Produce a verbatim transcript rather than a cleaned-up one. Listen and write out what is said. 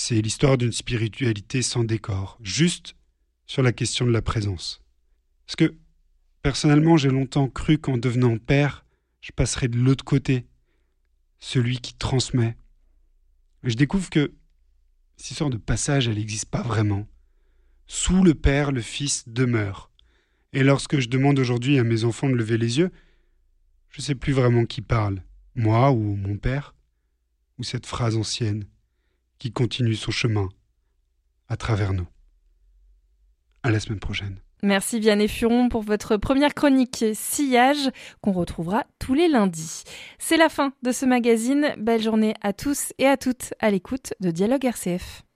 c'est l'histoire d'une spiritualité sans décor, juste sur la question de la présence. Parce que, personnellement, j'ai longtemps cru qu'en devenant père, je passerais de l'autre côté, celui qui transmet. Et je découvre que cette histoire de passage, elle n'existe pas vraiment. Sous le Père, le Fils demeure. Et lorsque je demande aujourd'hui à mes enfants de lever les yeux, je ne sais plus vraiment qui parle, moi ou mon père, ou cette phrase ancienne qui continue son chemin à travers nous. À la semaine prochaine. Merci Vianney Furon pour votre première chronique Sillage qu'on retrouvera tous les lundis. C'est la fin de ce magazine. Belle journée à tous et à toutes à l'écoute de Dialogue R C F.